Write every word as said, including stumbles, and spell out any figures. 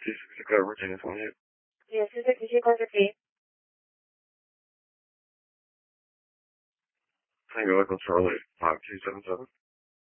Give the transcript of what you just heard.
two six six, Virginia twenty-eight. Yes, two six six, contact eight. Tango Echo Charlie, five two seven seven.